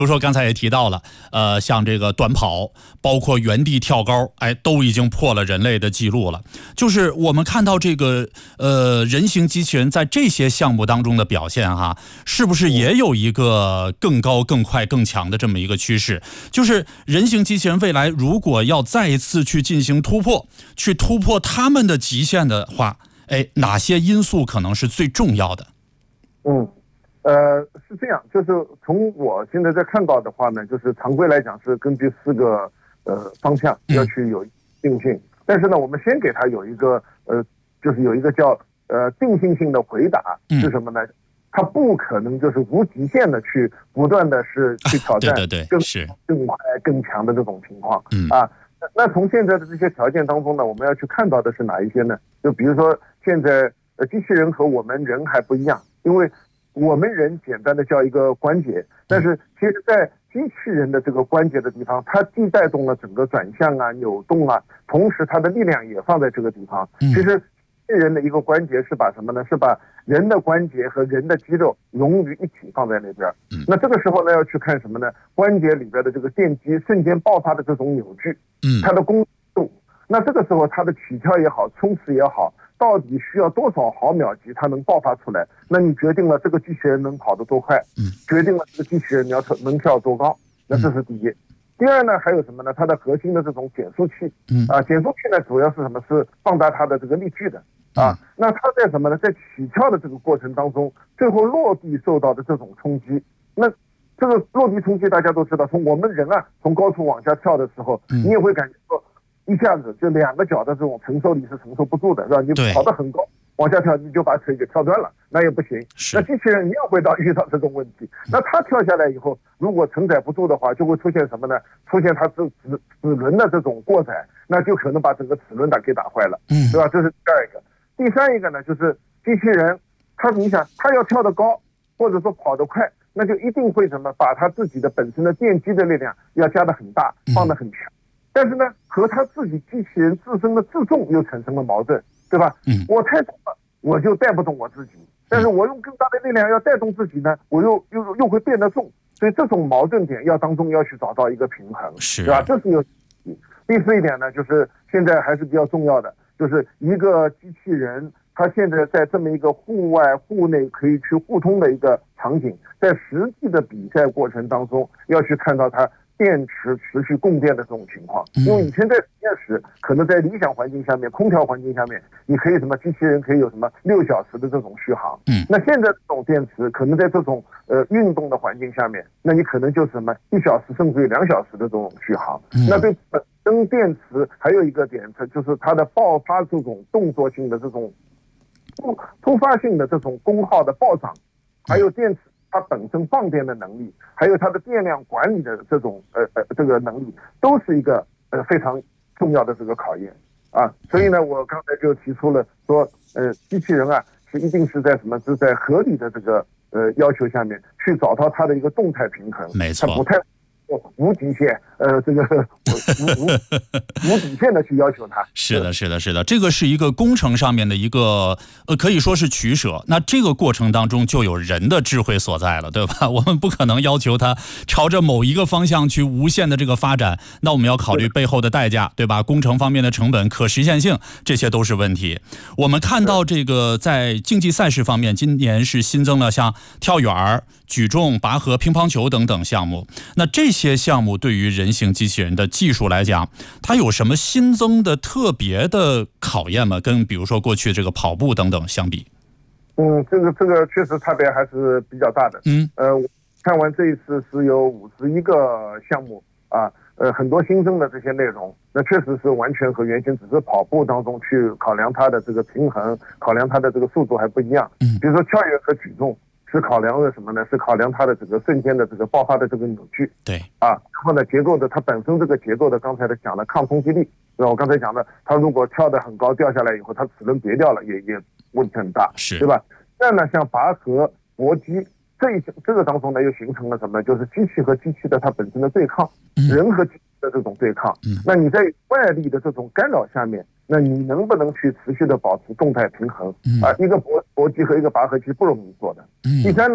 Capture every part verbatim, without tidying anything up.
如说刚才也提到了，呃，像这个短跑，包括原地跳高，哎，都已经破了人类的记录了。就是我们看到这个呃人形机器人在这些项目当中的表现哈，是不是也有一个更高、更快、更强的这么一个趋势？就是人形机器人未来如果要再一次去进行突破，去突破他们的极限的话，哎，哪些因素可能是最重要的？ 嗯。呃，是这样，就是从我现在在看到的话呢，就是常规来讲是根据四个呃方向要去有定性，嗯、但是呢，我们先给它有一个呃，就是有一个叫呃定性性的回答是什么呢？嗯、它不可能就是无极限的去不断的是去挑战对对对， 更是更快更强的这种情况， 嗯啊。那从现在的这些条件当中呢，我们要去看到的是哪一些呢？就比如说现在呃机器人和我们人还不一样，因为我们人简单的叫一个关节，但是其实在机器人的这个关节的地方，它既带动了整个转向啊、扭动啊，同时它的力量也放在这个地方。其实机器人的一个关节是把什么呢？是把人的关节和人的肌肉融于一体放在那边。那这个时候呢，要去看什么呢？关节里边的这个电机瞬间爆发的这种扭矩，它的功度。那这个时候它的起跳也好，冲刺也好，到底需要多少毫秒级它能爆发出来？那你决定了这个机器人能跑得多快，嗯，决定了这个机器人你要能跳多高。那这是第一。第二呢，还有什么呢？它的核心的这种减速器，嗯啊，减速器呢主要是什么？是放大它的这个力矩的啊。那它在什么呢？在起跳的这个过程当中，最后落地受到的这种冲击，那这个落地冲击大家都知道，从我们人啊从高处往下跳的时候，你也会感觉到。一下子就两个脚的这种承受力是承受不住的，是吧？你跑得很高，往下跳，你就把腿给跳断了，那也不行。那机器人一样会到遇到这种问题，那它跳下来以后，如果承载不住的话，就会出现什么呢？出现它这齿齿轮的这种过载，那就可能把整个齿轮打给打坏了，对吧？这是第二个。第三一个呢，就是机器人，它你想，它要跳得高，或者说跑得快，那就一定会什么，把它自己的本身的电机的力量要加得很大，放得很强。但是呢，和他自己机器人自身的自重又产生了矛盾，对吧？嗯，我太重了，我就带不动我自己；但是我用更大的力量要带动自己呢，我又又又会变得重。所以这种矛盾点要当中要去找到一个平衡， 是， 对吧？这是有。第四一点呢，就是现在还是比较重要的，就是一个机器人，它现在在这么一个户外、户内可以去互通的一个场景，在实际的比赛过程当中，要去看到它。电池持续供电的这种情况，因为以前在实验室，可能在理想环境下面，空调环境下面，你可以什么机器人可以有什么六小时的这种续航。嗯，那现在这种电池可能在这种呃运动的环境下面，那你可能就是什么一小时甚至于两小时的这种续航。嗯、那对本身电池还有一个点，就是它的爆发这种动作性的这种突突发性的这种功耗的暴涨，还有电池。它本身放电的能力，还有它的电量管理的这种呃呃这个能力，都是一个呃非常重要的这个考验啊。所以呢，我刚才就提出了说，呃，机器人啊是一定是在什么是在合理的这个呃要求下面去找到它的一个动态平衡， 没错， 它不太无极限，呃，这个无无无底线的去要求它。 是的，是的，是的，这个是一个工程上面的一个呃，可以说是取舍。那这个过程当中就有人的智慧所在了，对吧？我们不可能要求它朝着某一个方向去无限的这个发展，那我们要考虑背后的代价，对吧？工程方面的成本、可实现性，这些都是问题。我们看到这个在竞技赛事方面，今年是新增了像跳远、举重、拔河、乒乓球等等项目。那这些些项目对于人形机器人的技术来讲，它有什么新增的特别的考验吗？跟比如说过去这个跑步等等相比？ 嗯，这个这个确实差别还是比较大的。嗯，呃，看完这一次是有五十一个项目啊，呃，很多新增的这些内容，那确实是完全和原先只是跑步当中去考量它的这个平衡，考量它的这个速度还不一样。嗯，比如说跳跃和举重。是考量的什么呢？是考量它的整个瞬间的这个爆发的这个扭矩， 对啊，然后呢，结构的它本身这个结构的，刚才的讲的抗冲击力，对吧？我刚才讲的，它如果跳得很高掉下来以后，它齿轮别掉了，也也问题很大， 是， 对吧？再呢，像拔河、搏击这一这个当中呢，又形成了什么？就是机器和机器的它本身的对抗，嗯、人和机器的这种对抗。嗯，那你在外力的这种干扰下面。那你能不能去持续的保持动态平衡？嗯、啊，一个搏搏击和一个拔河其实不容易做的。嗯、第三呢，对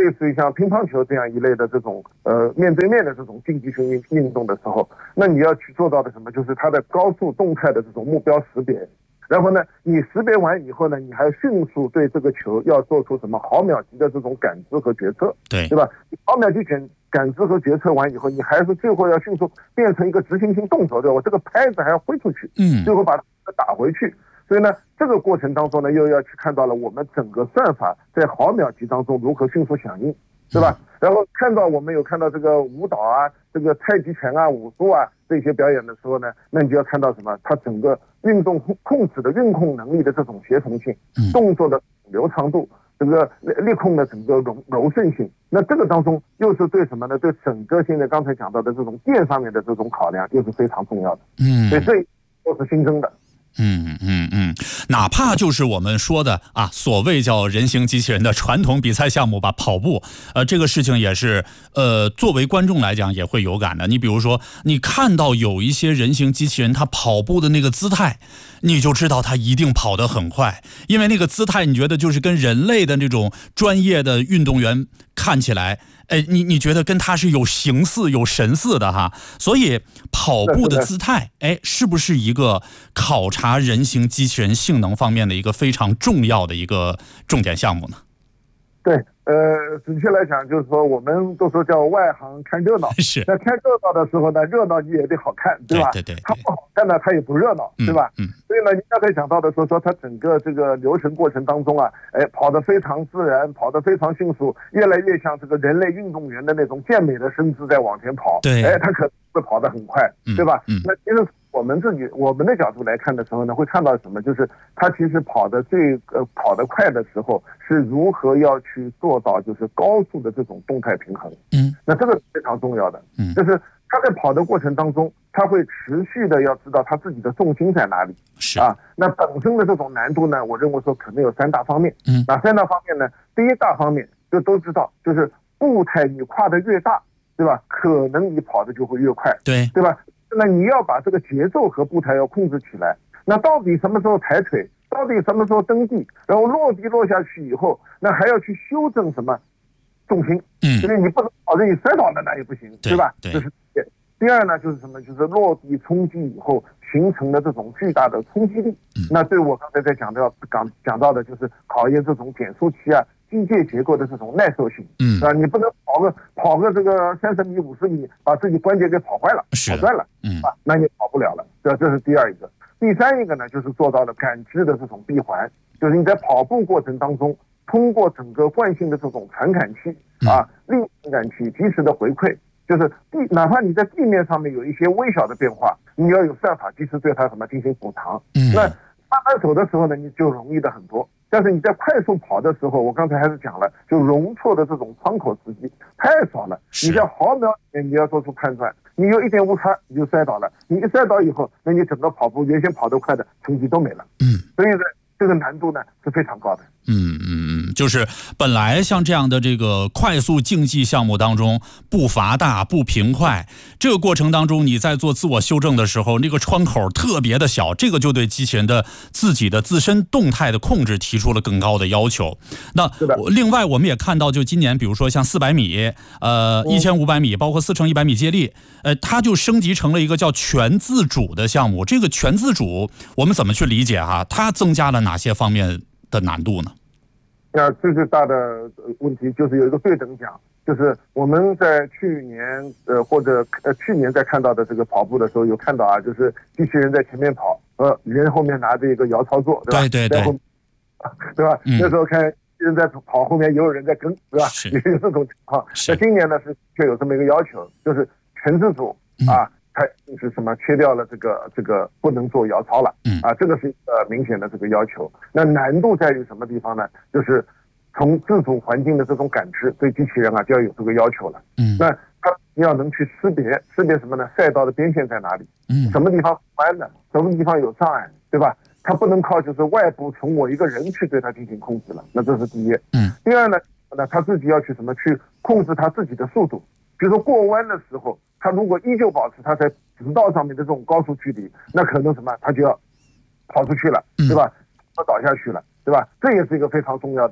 类似于像乒乓球这样一类的这种呃面对面的这种竞技性运运动的时候，那你要去做到的什么，就是它的高速动态的这种目标识别。然后呢，你识别完以后呢，你还迅速对这个球要做出什么毫秒级的这种感知和决策， 对对吧？毫秒级感感知和决策完以后，你还是最后要迅速变成一个执行性动作，对吧？我这个拍子还要挥出去， 嗯， 最后把它打回去。所以呢，这个过程当中呢，又要去看到了我们整个算法在毫秒级当中如何迅速响应，对吧？嗯、然后看到我们有看到这个舞蹈啊，这个太极拳啊、武术啊这些表演的时候呢，那你就要看到什么？它整个运动控制的运控能力的这种协同性，动作的流畅度，这个力控的整个柔柔顺性。那这个当中又是对什么呢？对整个现在刚才讲到的这种电上面的这种考量，又是非常重要的。 嗯， 所以这都是新增的。 嗯嗯嗯，哪怕就是我们说的啊，所谓叫人形机器人的传统比赛项目吧，跑步，呃，这个事情也是，呃，作为观众来讲也会有感的。你比如说，你看到有一些人形机器人，他跑步的那个姿态，你就知道他一定跑得很快，因为那个姿态，你觉得就是跟人类的那种专业的运动员看起来。哎，你你觉得跟他是有形似有神似的哈，所以跑步的姿态，哎，是不是一个考察人形机器人性能方面的一个非常重要的一个重点项目呢？ 对，呃，准确来讲，就是说，我们都说叫外行看热闹。 是。 那看热闹的时候呢，热闹你也得好看，对吧？ 对对 对, 对。 它不好看呢，它也不热闹，对吧？ 嗯。嗯所以呢，您刚才讲到的说说它整个这个流程过程当中啊，哎，跑得非常自然，跑得非常迅速，越来越像这个人类运动员的那种健美的身姿在往前跑。 对。 哎，它可能会跑得很快，对吧？ 嗯。嗯那其实我们自己我们的角度来看的时候呢，会看到什么？就是它其实跑得最呃跑得快的时候，是如何要去做到就是高速的这种动态平衡。 嗯。 那这个非常重要的。 嗯。 就是他在跑的过程当中，他会持续的要知道他自己的重心在哪里。 是啊，那本身的这种难度呢，我认为说可能有三大方面。 嗯。 哪三大方面呢？第一大方面就都知道，就是步态你跨得越大，对吧？可能你跑的就会越快。 对。 对吧？那你要把这个节奏和步态要控制起来。那到底什么时候抬腿？到底什么时候蹬地？然后落地落下去以后，那还要去修正什么重心？ 嗯。 所以你不能保证你摔倒了那也不行，对吧？ 对。 这是第二呢，就是什么？就是落地冲击以后形成的这种巨大的冲击力。 嗯。 那对我刚才在讲到讲讲到的就是考验这种减速器啊、机械结构的这种耐受性。 嗯。 啊，你不能跑个跑个这个三十米、五十米，把自己关节给跑坏了、跑断了， 嗯， 啊，那你跑不了了。这这是第二一个。第三一个呢，就是做到了感知的这种闭环，就是你在跑步过程当中，通过整个惯性的这种传感器啊、力传感器及时的回馈。就是地，哪怕你在地面上面有一些微小的变化，你要有算法及时对它什么进行补偿。 嗯。 那慢慢走的时候呢，你就容易的很多。但是你在快速跑的时候，我刚才还是讲了，就容错的这种窗口时机太少了。你在毫秒里面你要做出判断，你有一点误差你就摔倒了。你一摔倒以后，那你整个跑步原先跑得快的成绩都没了。 嗯。 所以呢，这个难度呢是非常高的。 嗯嗯嗯，就是本来像这样的这个快速竞技项目当中，步伐大、步频快，这个过程当中你在做自我修正的时候，那个窗口特别的小，这个就对机器人的自己的自身动态的控制提出了更高的要求。那另外我们也看到，就今年比如说像四百米、呃一千五百米，包括四乘一百米接力，呃，它就升级成了一个叫全自主的项目。这个全自主我们怎么去理解哈？它增加了哪些方面的难度呢？ 那最最大的问题就是有一个对等奖，就是我们在去年呃或者呃去年在看到的这个跑步的时候有看到啊，就是机器人在前面跑，呃人后面拿着一个摇操作，对吧？ 对对对， 对吧？ 嗯、 那时候看人在跑，后面也有人在跟，对吧？也有这种情况。那今年呢是却有这么一个要求，就是全自主啊。嗯它是什么？切掉了这个这个不能做摇操了， 嗯啊，这个是一个明显的这个要求。那难度在于什么地方呢？就是从自主环境的这种感知，对机器人啊就要有这个要求了。 嗯， 那它要能去识别，识别什么呢？赛道的边线在哪里？ 嗯， 什么地方弯的，什么地方有障碍，对吧？它不能靠就是外部从我一个人去对它进行控制了。那这是第一。 嗯， 第二呢，那他自己要去什么？去控制他自己的速度。比如说过弯的时候，他如果依旧保持他在直道上面的这种高速距离，那可能什么，他就要跑出去了，对吧？要倒下去了，对吧？这也是一个非常重要的点。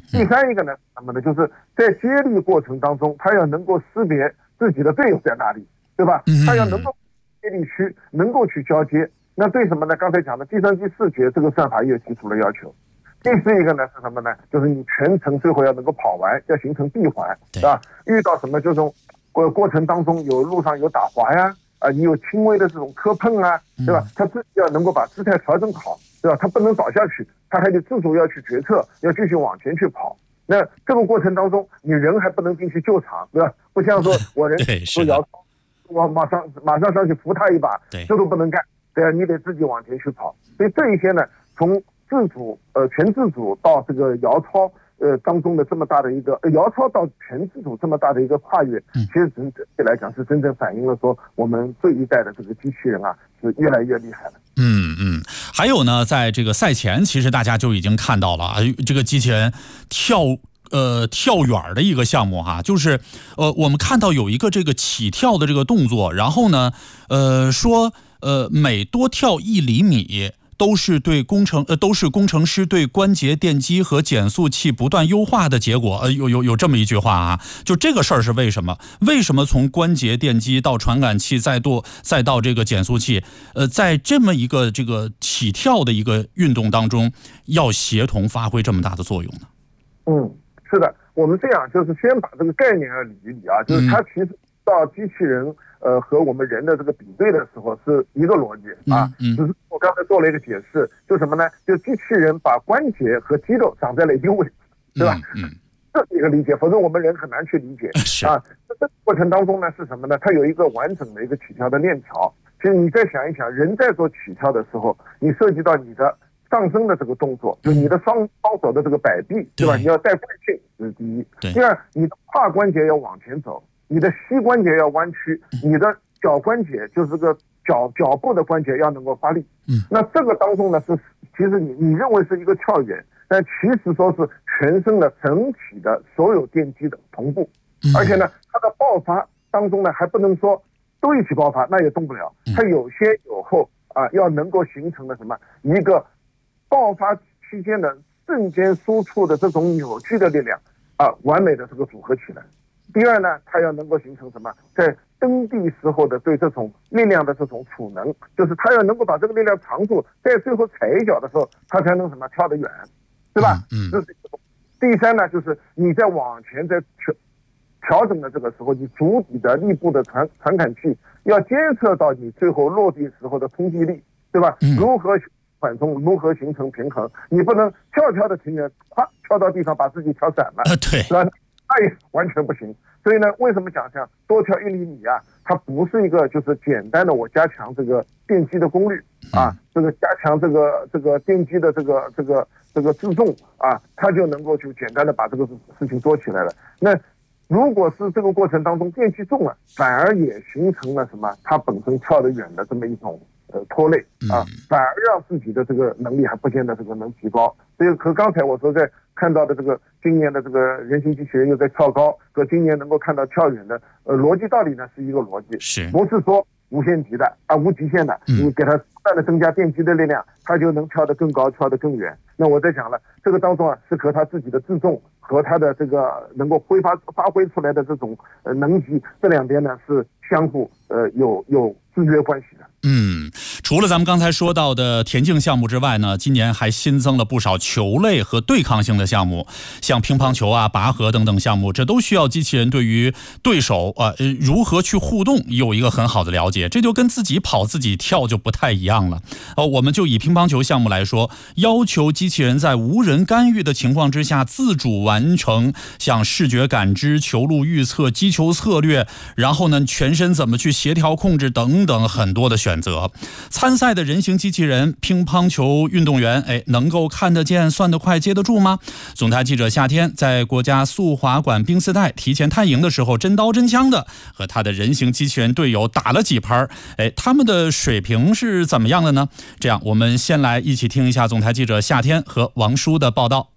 第三一个呢，什么呢？就是在接力过程当中，他要能够识别自己的队友在哪里，对吧？他要能够接力区能够去交接。那对什么呢？刚才讲的计算机视觉这个算法又提出了要求。第四一个呢是什么呢？就是你全程最后要能够跑完，要形成闭环，是吧？遇到什么这种过过程当中有路上有打滑呀，啊，你有轻微的这种磕碰啊，对吧？他自己要能够把姿态调整好，对吧？他不能倒下去，他还得自主要去决策，要继续往前去跑。那这个过程当中，你人还不能进去救场，对吧？不像说我人都摇操，我马上马上上去扶他一把，这都不能干。对啊，你得自己往前去跑，所以这一些呢，从自主呃全自主到这个摇操呃当中的这么大的一个呃摇操到全自主这么大的一个跨越，其实整体来讲是真正反映了说我们这一代的这个机器人啊是越来越厉害了。 嗯嗯，还有呢，在这个赛前，其实大家就已经看到了啊，这个机器人跳。呃，跳远的一个项目哈，就是呃，我们看到有一个这个起跳的这个动作，然后呢，呃，说呃，每多跳一厘米，都是对工程呃，都是工程师对关节电机和减速器不断优化的结果。呃，有有有这么一句话啊，就这个事儿是为什么？为什么从关节电机到传感器，再到再到这个减速器，呃，在这么一个这个起跳的一个运动当中，要协同发挥这么大的作用呢？ 嗯。是的，我们这样就是先把这个概念要理一理啊，就是它其实到机器人呃和我们人的这个比对的时候是一个逻辑啊，只是我刚才做了一个解释，就什么呢？就机器人把关节和肌肉长在了一个位置，对吧？嗯，这是一个理解，否则我们人很难去理解啊。这个过程当中呢是什么呢？它有一个完整的一个起跳的链条。其实你再想一想，人在做起跳的时候，你涉及到你的上升的这个动作，就你的双双手的这个摆臂，对吧？你要带惯性，这是第一。第二，你的胯关节要往前走，你的膝关节要弯曲，你的脚关节就是个脚脚部的关节要能够发力。嗯，那这个当中呢是，其实你你认为是一个跳远，但其实说是全身的整体的所有电机的同步，而且呢，它的爆发当中呢还不能说都一起爆发，那也动不了，它有先有后啊，要能够形成的什么一个。爆发期间的瞬间输出的这种扭矩的力量啊，完美的这个组合起来。第二呢，它要能够形成什么？在蹬地时候的对这种力量的这种储能，就是它要能够把这个力量藏住，在最后踩一脚的时候，它才能什么跳得远，对吧？嗯。这是一种。第三呢，就是你在往前在调调整的这个时候，你足底的力部的传传感器要监测到你最后落地时候的冲击力，对吧？嗯、如何？缓冲如何形成平衡？你不能跳跳的停远，啪跳到地上把自己跳散了， 呃、对， 是吧？那也完全不行。所以呢，为什么讲像多跳一厘米啊？它不是一个就是简单的我加强这个电机的功率啊，这个加强这个这个电机的这个这个这个自重啊，它就能够就简单的把这个事情做起来了。那如果是这个过程当中电机重了，反而也形成了什么？它本身跳得远的这么一种。呃，拖累啊，反而让自己的这个能力还不见得这个能提高。所以和刚才我说在看到的这个今年的这个人形机器人又在跳高，和今年能够看到跳远的，呃，逻辑道理呢是一个逻辑， 是不是说无限极的啊，无极限的？你给它不断的增加电机的力量，它就能跳得更高，跳得更远。那我在讲了，这个当中啊，是和它自己的自重和它的这个能够挥发发挥出来的这种呃能级，这两边呢是相互呃有有制约关系的。 嗯，除了咱们刚才说到的田径项目之外呢，今年还新增了不少球类和对抗性的项目，像乒乓球啊、拔河等等项目，这都需要机器人对于对手呃如何去互动有一个很好的了解，这就跟自己跑自己跳就不太一样了。哦，我们就以乒乓球项目来说，要求机器人在无人干预的情况之下自主完成像视觉感知、球路预测、击球策略，然后呢全身怎么去协调控制等等很多的选择。选择参赛的人形机器人乒乓球运动员，哎，能够看得见、算得快、接得住吗？总台记者夏天在国家速滑馆冰丝带提前探营的时候，真刀真枪的和他的人形机器人队友打了几拍，哎，他们的水平是怎么样的呢？这样，我们先来一起听一下总台记者夏天和王叔的报道。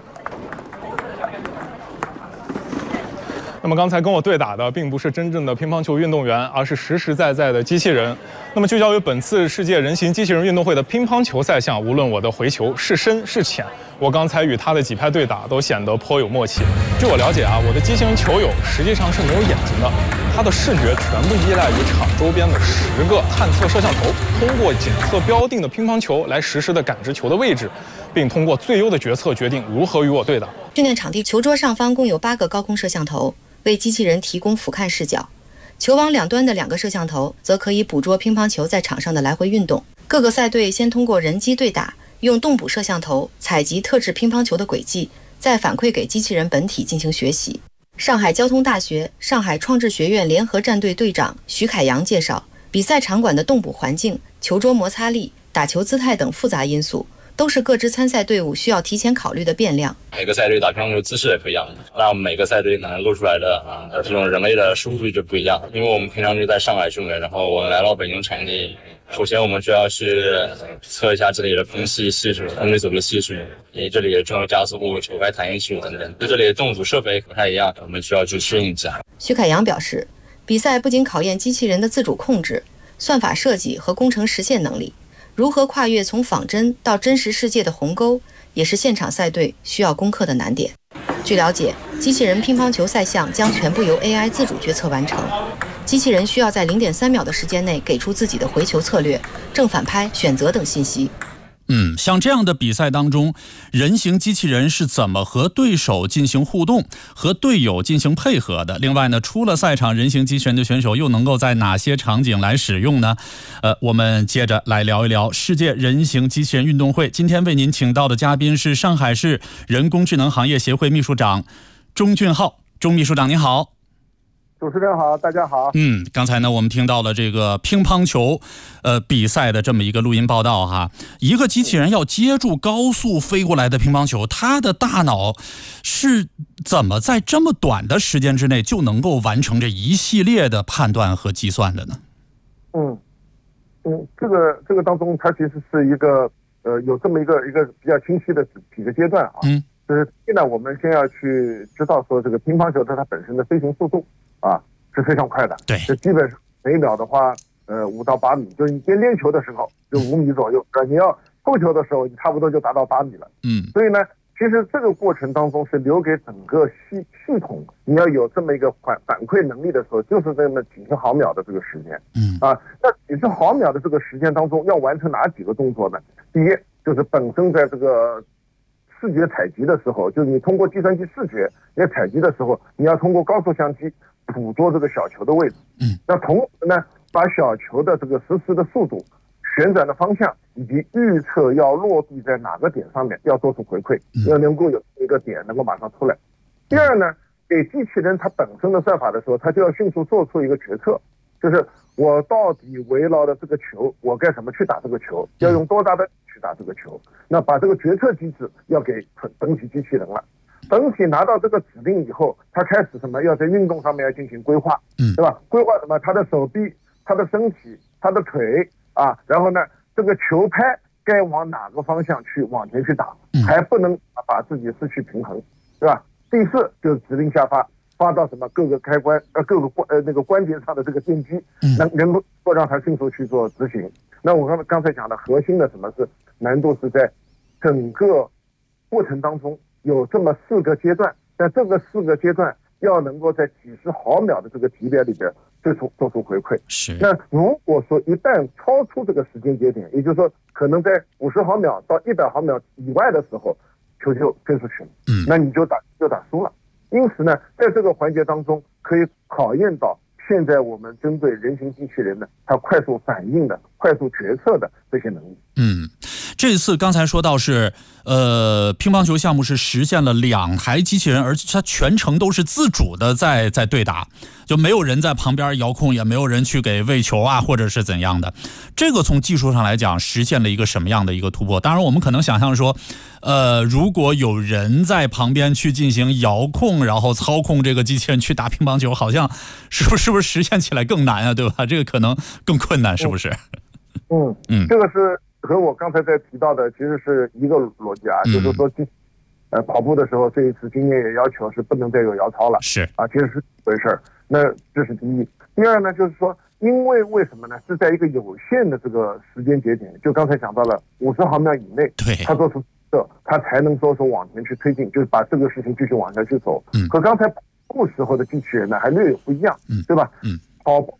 那么刚才跟我对打的并不是真正的乒乓球运动员，而是实实在在的机器人。那么聚焦于本次世界人形机器人运动会的乒乓球赛项，无论我的回球是深是浅， 我刚才与他的几拍对打都显得颇有默契。据我了解啊，我的机器人球友实际上是没有眼睛的，他的视觉全部依赖于场周边的十个探测摄像头，通过检测标定的乒乓球来实时的感知球的位置，并通过最优的决策决定如何与我对打。 训练场地球桌上方共有八个高空摄像头，为机器人提供俯瞰视角。球网两端的两个摄像头则可以捕捉乒乓球在场上的来回运动。各个赛队先通过人机对打，用动捕摄像头采集特制乒乓球的轨迹，再反馈给机器人本体进行学习。上海交通大学上海创智学院联合战队队长徐凯阳介绍，比赛场馆的动捕环境、球桌摩擦力、打球姿态等复杂因素，都是各支参赛队伍需要提前考虑的变量。 每个赛队打乒乓球姿势也不一样，那每个赛队可能露出来的啊这种人类的输出就不一样。因为我们平常就在上海训练，然后我们来到北京场地，首先我们需要去测一下这里的空气系数、空气阻力系数，以及这里的重力加速度、球拍弹性系数等等。对这里的动组设备不太一样，我们需要去适应一下。 徐凯阳表示，比赛不仅考验机器人的自主控制、算法设计和工程实现能力，如何跨越从仿真到真实世界的鸿沟，也是现场赛队需要攻克的难点。据了解，机器人乒乓球赛项将全部由 A I 自主决策完成，机器人需要在 零点三秒的时间内给出自己的回球策略、正反拍、选择等信息。 嗯，像这样的比赛当中，人形机器人是怎么和对手进行互动、和队友进行配合的？另外呢，出了赛场，人形机器人的选手又能够在哪些场景来使用呢？呃，我们接着来聊一聊世界人形机器人运动会。今天为您请到的嘉宾是上海市人工智能行业协会秘书长钟俊浩。钟秘书长您好。 主持人好，大家好。 嗯，刚才呢，我们听到了这个乒乓球，呃，比赛的这么一个录音报道哈。一个机器人要接住高速飞过来的乒乓球，它的大脑是怎么在这么短的时间之内就能够完成这一系列的判断和计算的呢？ 嗯嗯，这个这个当中，它其实是一个呃有这么一个一个比较清晰的几个阶段啊。嗯，就是现在我们先要去知道说，这个乒乓球它它本身的飞行速度啊是非常快的， 对， 就基本上每秒的话，呃，五到八米，就是你先练球的时候就五米左右，呃，你要扣球的时候，你差不多就达到八米了，嗯，所以呢，其实这个过程当中是留给整个系系统，你要有这么一个反反馈能力的时候，就是这么几十毫秒的这个时间，嗯，啊，那几十毫秒的这个时间当中要完成哪几个动作呢？第一就是本身在这个视觉采集的时候，就是你通过计算机视觉来采集的时候，你要通过高速相机捕捉这个小球的位置。嗯，那同时呢，把小球的这个实时的速度、旋转的方向以及预测要落地在哪个点上面，要做出回馈，要能够有一个点能够马上出来。第二呢，给机器人它本身的算法的时候，它就要迅速做出一个决策，就是我到底围绕的这个球，我该怎么去打这个球，要用多大的去打这个球。那把这个决策机制要给本体机器人了。本体拿到这个指令以后，它开始什么？要在运动上面要进行规划，嗯，对吧？规划什么？他的手臂、他的身体、他的腿啊，然后呢，这个球拍该往哪个方向去往前去打，还不能把自己失去平衡，对吧？第四就是指令下发，发到什么各个开关呃各个关呃那个关节上的这个电机，能能够让它迅速去做执行。那我刚刚才讲的核心的什么是难度是在整个过程当中有这么四个阶段，但这个四个阶段要能够在几十毫秒的这个级别里边做出做出回馈。 是。 那如果说一旦超出这个时间节点，也就是说可能在五十毫秒到一百毫秒以外的时候，球就飞出去了，嗯，那你就打就打输了。因此呢，在这个环节当中，可以考验到现在我们针对人形机器人的它快速反应的、快速决策的这些能力。 嗯，这次刚才说到是，呃，乒乓球项目是实现了两台机器人，而且它全程都是自主的在在对打，就没有人在旁边遥控，也没有人去给喂球啊，或者是怎样的。这个从技术上来讲，实现了一个什么样的一个突破？当然，我们可能想象说，呃，如果有人在旁边去进行遥控，然后操控这个机器人去打乒乓球，好像是不是是不是实现起来更难啊？对吧？这个可能更困难，是不是？ 嗯嗯，这个是和我刚才在提到的其实是一个逻辑啊，嗯、就是说，呃，跑步的时候这一次今年也要求是不能再有摇操了， 是啊， 其实是这回事儿。那这是第一。第二呢，就是说，因为为什么呢？是在一个有限的这个时间节点，就刚才讲到了五十毫秒以内， 对， 它做出的，它才能说说往前去推进，就是把这个事情继续往下去走。 嗯， 和刚才跑步时候的机器人呢还略有不一样， 嗯， 对吧？ 嗯， 跑步